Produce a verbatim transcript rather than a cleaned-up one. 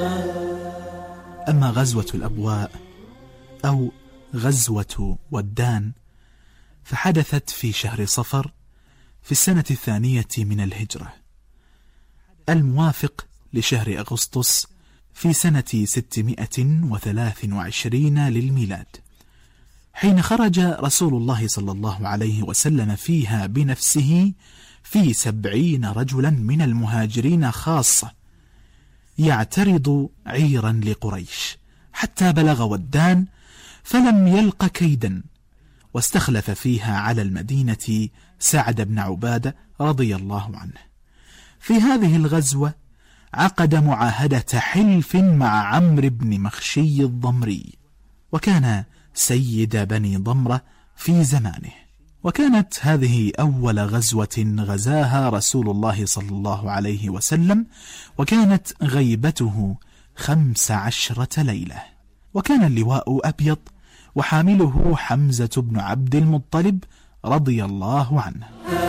أما غزوة الأبواء أو غزوة ودان فحدثت في شهر صفر في السنة الثانية من الهجرة، الموافق لشهر أغسطس في سنة ستمائة وثلاث وعشرين للميلاد، حين خرج رسول الله صلى الله عليه وسلم فيها بنفسه في سبعين رجلا من المهاجرين خاصة يعترض عيرا لقريش، حتى بلغ ودان فلم يلق كيدا، واستخلف فيها على المدينة سعد بن عبادة رضي الله عنه. في هذه الغزوة عقد معاهدة حلف مع عمرو بن مخشي الضمري، وكان سيد بني ضمرة في زمانه، وكانت هذه أول غزوة غزاها رسول الله صلى الله عليه وسلم، وكانت غيبته خمس عشرة ليلة، وكان اللواء أبيض وحامله حمزة بن عبد المطلب رضي الله عنه.